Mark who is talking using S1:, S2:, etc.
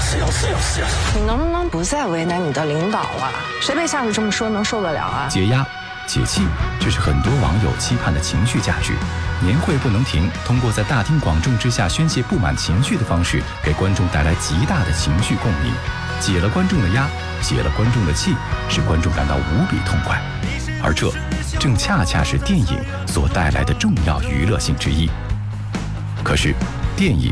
S1: 你能不能不再为难你的领导啊？谁被下属这么说能受得了啊？
S2: 解压、解气，这是很多网友期盼的情绪价值。年会不能停，通过在大庭广众之下宣泄不满情绪的方式，给观众带来极大的情绪共鸣，解了观众的压，解了观众的气，使观众感到无比痛快。而这正恰恰是电影所带来的重要娱乐性之一。可是，电影